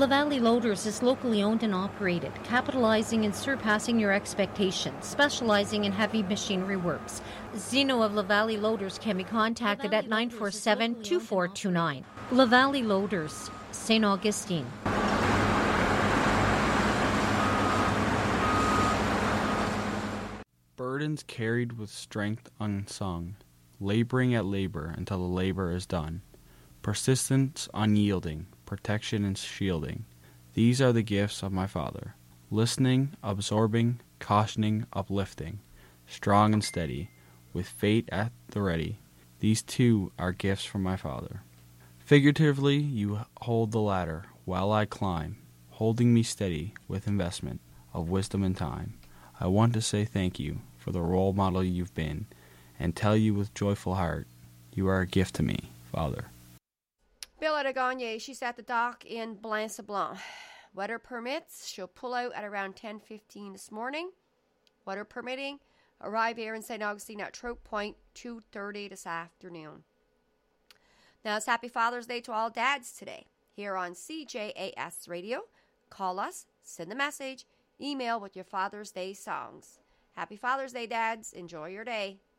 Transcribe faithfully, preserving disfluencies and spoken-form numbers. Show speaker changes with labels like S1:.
S1: LaValle Loaders is locally owned and operated, capitalizing and surpassing your expectations, specializing in heavy machinery works. Zeno of LaValle Loaders can be contacted at nine four seven, two four two nine. LaValle Loaders, Saint Augustine.
S2: Burdens carried with strength unsung, laboring at labor until the labor is done. Persistence unyielding, protection and shielding. These are the gifts of my Father. Listening, absorbing, cautioning, uplifting. Strong and steady, with fate at the ready. These too are gifts from my Father. Figuratively, you hold the ladder while I climb, holding me steady with investment of wisdom and time. I want to say thank you for the role model you've been, and tell you with joyful heart, you are a gift to me, Father.
S3: Bella Gagne, she's at the dock in Blanc-Sablon. Weather permits, she'll pull out at around ten fifteen this morning. Weather permitting, arrive here in Saint Augustine at Trout Point, two thirty this afternoon. Now it's Happy Father's Day to all dads today, here on C J A S Radio. Call us, send a message, email with your Father's Day songs. Happy Father's Day, dads. Enjoy your day.